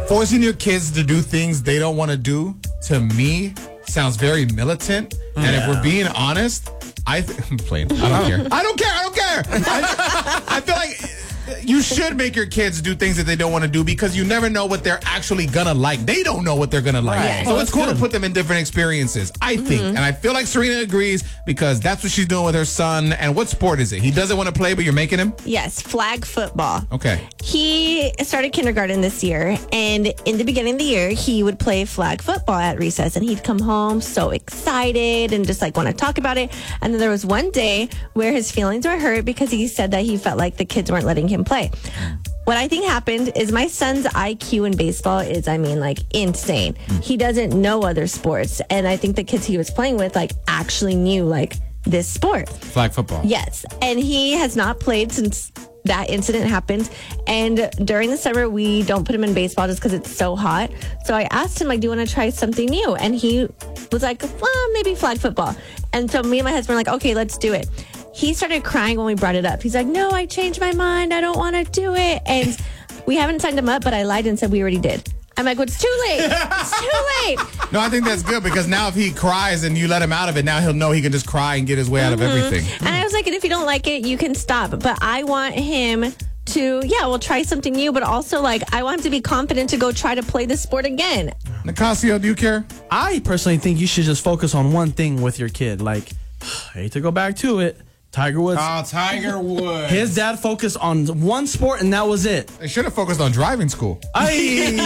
Forcing your kids to do things they don't want to do, to me, sounds very militant. And if we're being honest, I'm playing. I don't care. I feel like you should make your kids do things that they don't want to do because you never know what they're actually gonna like. They don't know what they're gonna like. Right. So it's cool to put them in different experiences, I think. And I feel like Serena agrees because that's what she's doing with her son. And what sport is it? He doesn't want to play, but you're making him? Yes, flag football. Okay. He started kindergarten this year, and in the beginning of the year, he would play flag football at recess, and he'd come home so excited and just like want to talk about it. And then there was one day where his feelings were hurt because he said that he felt like the kids weren't letting him play. What I think happened is my son's IQ in baseball is, like insane. He doesn't know other sports, and I think the kids he was playing with actually knew this sport. Flag football. Yes, and he has not played since that incident happened. And during the summer, we don't put him in baseball just because it's so hot. So I asked him, do you want to try something new? And he was like, well, maybe flag football. And so me and my husband were like, okay, let's do it. He started crying when we brought it up. He's like, no, I changed my mind. I don't want to do it. And we haven't signed him up, but I lied and said we already did. I'm like, well, it's too late. It's too late. No, I think that's good because now if he cries and you let him out of it, now he'll know he can just cry and get his way out of everything. And I was like, and if you don't like it, you can stop. But I want him to, we'll try something new. But also, I want him to be confident to go try to play this sport again. Nicasio, do you care? I personally think you should just focus on one thing with your kid. I hate to go back to it. Tiger Woods. Oh, Tiger Woods. His dad focused on one sport, and that was it. They should have focused on driving school. Driving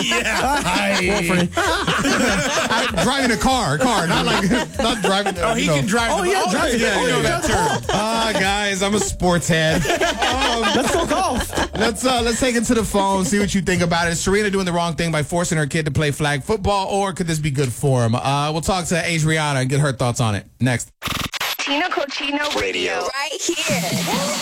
a car, not driving. He can drive. Driving. Yeah, you know that term. Guys, I'm a sports head. Let's go golf. Let's take it to the phone. See what you think about it. Is Serena doing the wrong thing by forcing her kid to play flag football, or could this be good for him? We'll talk to Adriana and get her thoughts on it next. Tino Cochino Radio. Right here.